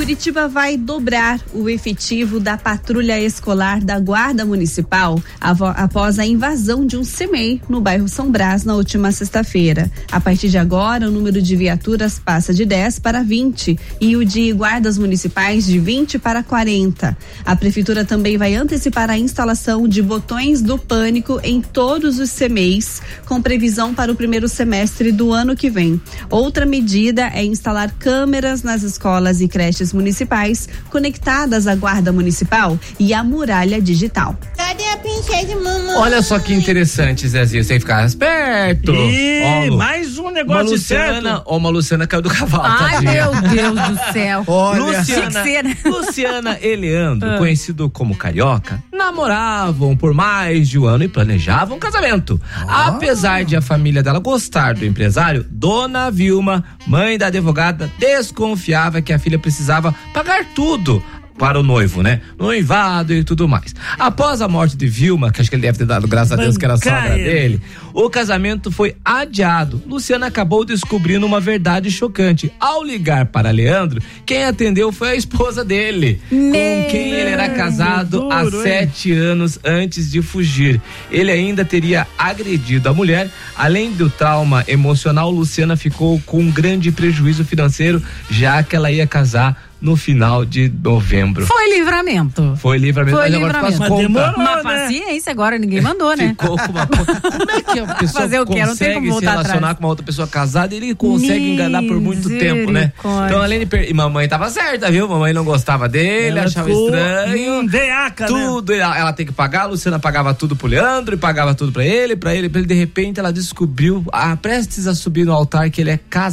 Curitiba vai dobrar o efetivo da patrulha escolar da Guarda Municipal após a invasão de um CMEI no bairro São Brás na última sexta-feira. A partir de agora, o número de viaturas passa de 10 para 20 e o de guardas municipais de 20 para 40. A prefeitura também vai antecipar a instalação de botões do pânico em todos os CMEIs, com previsão para o primeiro semestre do ano que vem. Outra medida é instalar câmeras nas escolas e creches municipais conectadas à Guarda Municipal e à muralha digital. Cadê a princesa, mamãe? Olha só que interessante, Zezinho, você tem que ficar esperto. E mais um negócio certo. Uma Luciana caiu do cavalo. Ai, meu Deus do céu. Olha, Luciana e Leandro, conhecido como Carioca, namoravam por mais de um ano e planejavam um casamento. Apesar de a família dela gostar do empresário, Dona Vilma, mãe da advogada, desconfiava que a filha precisava pagar tudo para o noivo, né? Noivado e tudo mais. Após a morte de Vilma, que acho que ele deve ter dado graças a Deus que era a sogra dele, o casamento foi adiado. Luciana acabou descobrindo uma verdade chocante. Ao ligar para Leandro, quem atendeu foi a esposa dele, com quem ele era casado há 7 anos antes de fugir. Ele ainda teria agredido a mulher. Além do trauma emocional, Luciana ficou com um grande prejuízo financeiro, já que ela ia casar no final de novembro. Foi livramento. Mas agora faz conta. Demorou, uma paciência, agora ninguém mandou, né? Ficou com uma... Como é que a pessoa Fazer o quê? Não tem como consegue se voltar relacionar atrás. com uma outra pessoa casada e ele consegue enganar por muito tempo, né? Então, além de... E mamãe tava certa, viu? Mamãe não gostava dele, ela achava ficou estranho. Veaca, tudo, né? Ela tem que pagar, a Luciana pagava tudo pro Leandro e pagava tudo pra ele, de repente ela descobriu, prestes a subir no altar, que ele é casado.